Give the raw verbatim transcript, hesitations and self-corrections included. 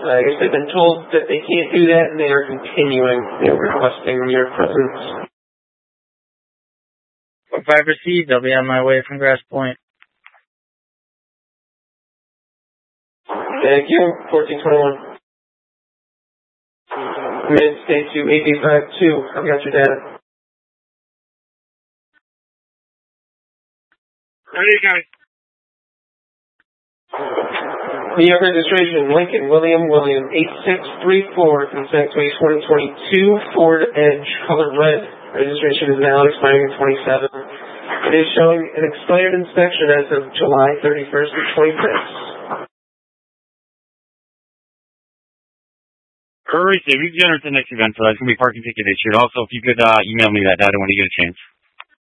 I guess they've been told that they can't do that, and they are continuing. They're requesting your presence. If I've received, I'll be on my way from Grass Point. Thank you. fourteen twenty-one. Mid state to eight eight five two. I've got your data. How do you guys? New York registration, Lincoln William William, eight six three four, consent to a twenty twenty-two Ford Edge, color red. Registration is now expiring in twenty-seven. It is showing an expired inspection as of July thirty-first of twenty-six. Hurry, if you can enter the next event, so that's going to be parking ticket issued. Also, if you could uh, email me that data when you get a chance.